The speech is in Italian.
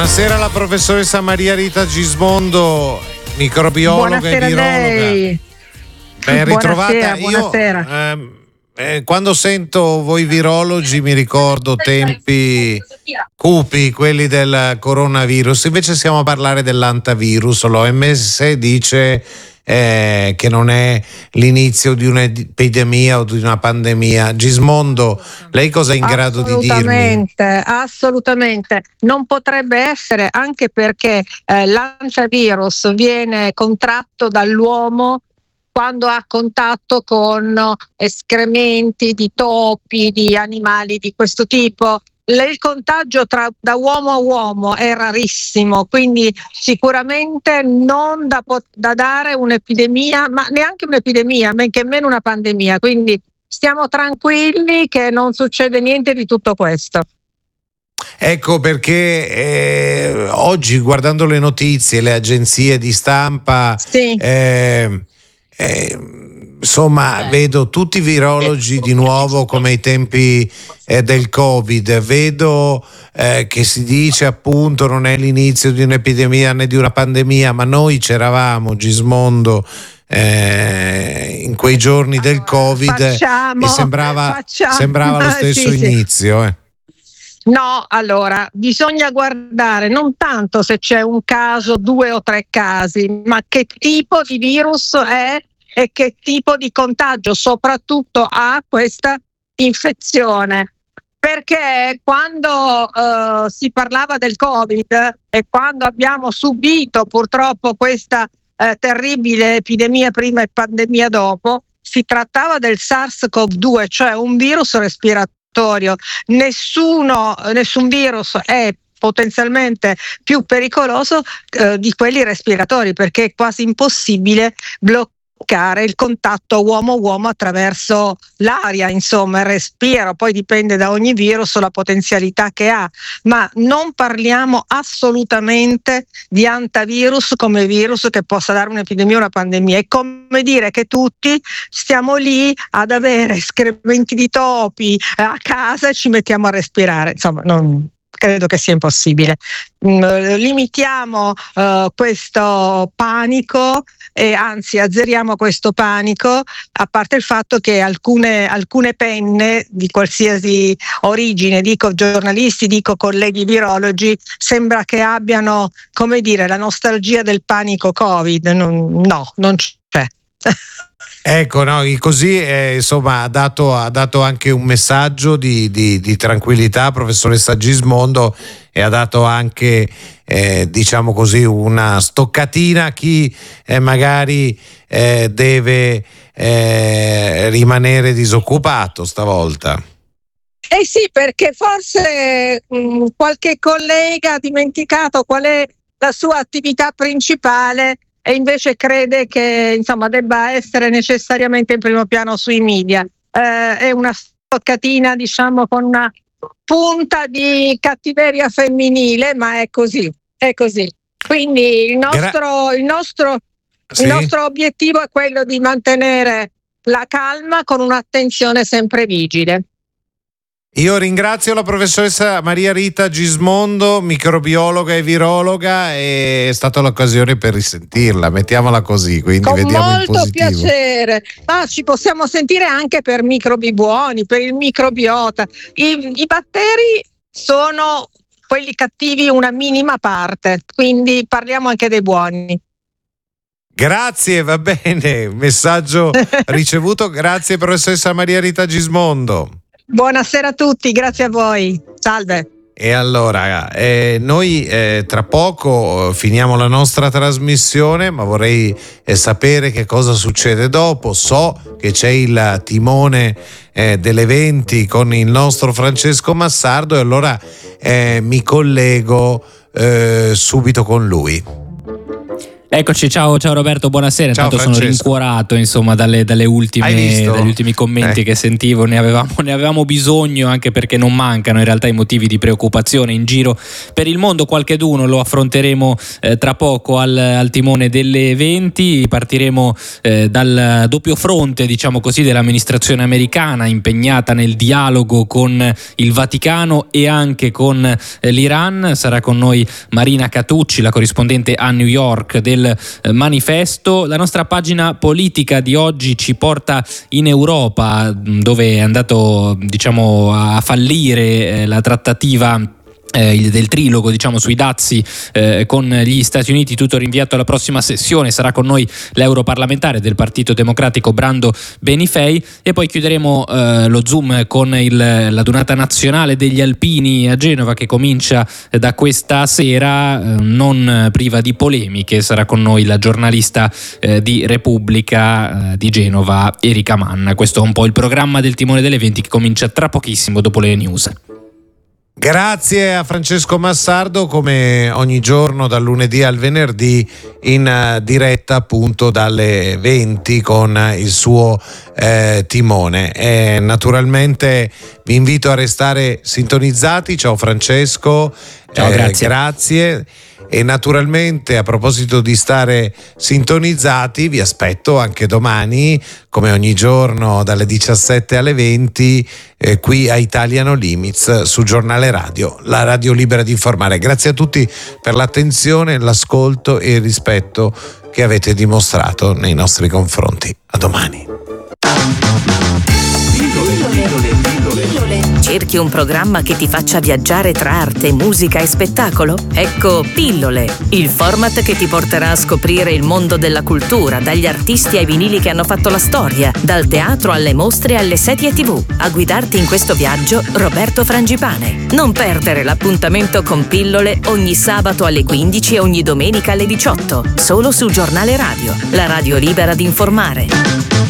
Buonasera alla professoressa Maria Rita Gismondo, microbiologa Buonasera e virologa. lei. Ben ritrovata. Buonasera. Io quando sento voi virologi mi ricordo tempi cupi, quelli del coronavirus. Invece stiamo a parlare dell'antivirus. L'OMS dice che non è l'inizio di un'epidemia o di una pandemia. Gismondo, lei cosa è in grado di dirmi? Assolutamente, non potrebbe essere, anche perché l'antivirus viene contratto dall'uomo quando ha contatto con escrementi di topi, di animali di questo tipo. Il contagio da uomo a uomo è rarissimo, quindi sicuramente non da dare un'epidemia, ma neanche un'epidemia, men che meno una pandemia. Quindi stiamo tranquilli che non succede niente di tutto questo. Ecco perché oggi, guardando le notizie, le agenzie di stampa, sì. Insomma, vedo tutti i virologi di nuovo come ai tempi del Covid. Vedo che si dice appunto non è l'inizio di un'epidemia né di una pandemia, ma noi c'eravamo, Gismondo, in quei giorni del Covid e sembrava lo stesso inizio. No, allora, bisogna guardare non tanto se c'è un caso, 2 o 3 casi, ma che tipo di virus è e che tipo di contagio soprattutto ha questa infezione. Perché quando si parlava del Covid e quando abbiamo subito purtroppo questa terribile epidemia prima e pandemia dopo, si trattava del SARS-CoV-2, cioè un virus respiratorio. Nessun virus è potenzialmente più pericoloso di quelli respiratori, perché è quasi impossibile bloccare il contatto uomo-uomo attraverso l'aria, insomma il respiro. Poi dipende da ogni virus la potenzialità che ha, ma non parliamo assolutamente di antivirus come virus che possa dare un'epidemia o una pandemia. È come dire che tutti stiamo lì ad avere escrementi di topi a casa e ci mettiamo a respirare, insomma non credo che sia impossibile. Limitiamo questo panico e anzi azzeriamo questo panico, a parte il fatto che alcune penne di qualsiasi origine, dico giornalisti, dico colleghi virologi, sembra che abbiano, come dire, la nostalgia del panico Covid. Non c'è. Ecco, no, così insomma ha dato anche un messaggio di tranquillità, professoressa Gismondo, e ha dato anche diciamo così una stoccatina a chi magari deve rimanere disoccupato stavolta. Eh sì, perché forse qualche collega ha dimenticato qual è la sua attività principale e invece crede che insomma debba essere necessariamente in primo piano sui media. È una stoccatina, diciamo, con una punta di cattiveria femminile, ma è così. Quindi il nostro obiettivo è quello di mantenere la calma con un'attenzione sempre vigile. Io ringrazio la professoressa Maria Rita Gismondo, microbiologa e virologa, e è stata l'occasione per risentirla, mettiamola così, quindi con vediamo il positivo. Molto piacere. Ci possiamo sentire anche per microbi buoni, per il microbiota. I batteri sono quelli cattivi una minima parte, quindi parliamo anche dei buoni. Grazie, va bene, messaggio ricevuto, grazie professoressa Maria Rita Gismondo. Buonasera a tutti, grazie a voi, salve. E allora, noi tra poco finiamo la nostra trasmissione, ma vorrei sapere che cosa succede dopo. So che c'è il timone delle 20 con il nostro Francesco Massardo, e allora mi collego subito con lui. Eccoci, ciao Roberto, buonasera. Ciao, intanto sono rincuorato insomma dagli ultimi commenti che sentivo, ne avevamo bisogno, anche perché non mancano in realtà i motivi di preoccupazione in giro per il mondo. Qualcheduno lo affronteremo tra poco al timone delle 20. Partiremo dal doppio fronte, diciamo così, dell'amministrazione americana, impegnata nel dialogo con il Vaticano e anche con l'Iran. Sarà con noi Marina Catucci, la corrispondente a New York del Manifesto. La nostra pagina politica di oggi ci porta in Europa, dove è andato, diciamo, a fallire la trattativa del trilogo, diciamo, sui dazi con gli Stati Uniti, tutto rinviato alla prossima sessione. Sarà con noi l'europarlamentare del Partito Democratico Brando Benifei, e poi chiuderemo lo Zoom con la Donata Nazionale degli Alpini a Genova, che comincia da questa sera, non priva di polemiche. Sarà con noi la giornalista di Repubblica di Genova, Erika Manna. Questo è un po' il programma del timone delle 20, che comincia tra pochissimo dopo le news. Grazie a Francesco Massardo, come ogni giorno dal lunedì al venerdì in diretta appunto dalle 20 con il suo timone. Naturalmente vi invito a restare sintonizzati. Ciao Francesco. Ciao, grazie. E naturalmente, a proposito di stare sintonizzati, vi aspetto anche domani, come ogni giorno, dalle 17 alle 20, qui a Italia No Limits su Giornale Radio, la radio libera di informare. Grazie a tutti per l'attenzione, l'ascolto e il rispetto che avete dimostrato nei nostri confronti. A domani. Cerchi un programma che ti faccia viaggiare tra arte, musica e spettacolo? Ecco Pillole, il format che ti porterà a scoprire il mondo della cultura, dagli artisti ai vinili che hanno fatto la storia, dal teatro alle mostre alle serie TV. A guidarti in questo viaggio, Roberto Frangipane. Non perdere l'appuntamento con Pillole ogni sabato alle 15 e ogni domenica alle 18, solo su Giornale Radio, la radio libera di informare.